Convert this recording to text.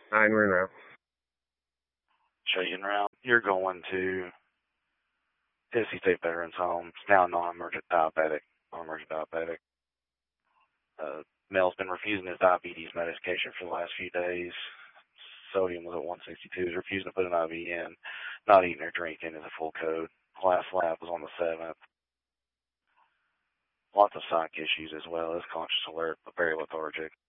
9 route. Chayton route. You're going to Tennessee State Veterans Home. It's now non-emergent diabetic. Non-emergent diabetic. Male's been refusing his diabetes medication for the last few days. Sodium was at 162. He's refusing to put an IV in. Not eating or drinking is a full code. Last lab was on the 7th. Lots of psych issues as well. Is conscious alert, but very lethargic.